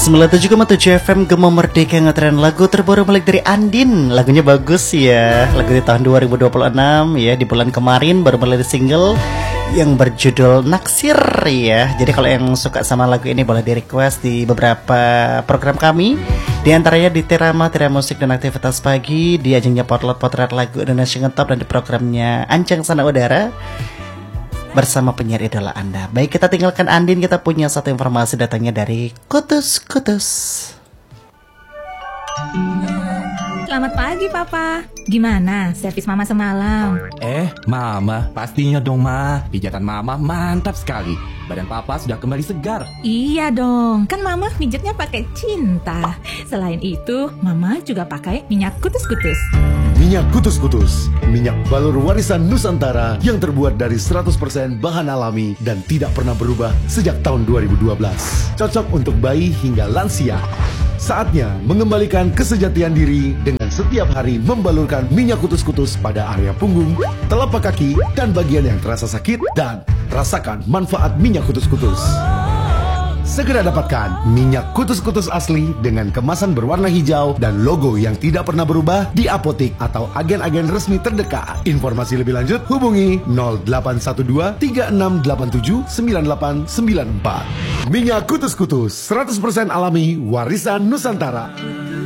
97,7 FM Gema Merdeka ngetren lagu terbaru milik dari Andin. Lagunya bagus ya. Lagu di tahun 2026 ya, di bulan kemarin baru merilis single yang berjudul Naksir ya. Jadi kalau yang suka sama lagu ini boleh di request di beberapa program kami. Di antaranya di Terama Musik dan Aktivitas Pagi, di ajangnya Potret Lagu Indonesia Ngetop, dan di programnya Ancang Sana Udara bersama penyiar idola Anda. Baik, kita tinggalkan Andin, kita punya satu informasi datangnya dari Kutus. Selamat pagi, Papa. Gimana servis Mama semalam? Mama, pastinya dong, Ma. Pijatan Mama mantap sekali. Badan Papa sudah kembali segar. Iya dong, kan Mama pijatnya pakai cinta. Selain itu, Mama juga pakai minyak kutus-kutus. Minyak kutus-kutus, minyak balur warisan Nusantara yang terbuat dari 100% bahan alami dan tidak pernah berubah sejak tahun 2012. Cocok untuk bayi hingga lansia. Saatnya mengembalikan kesejatian diri dengan setiap hari membalurkan minyak kutus-kutus pada area punggung, telapak kaki, dan bagian yang terasa sakit, dan rasakan manfaat minyak kutus-kutus. Segera dapatkan minyak kutus-kutus asli dengan kemasan berwarna hijau dan logo yang tidak pernah berubah di apotik atau agen-agen resmi terdekat. Informasi lebih lanjut hubungi 0812 3687 9894. Minyak kutus-kutus 100% alami warisan Nusantara.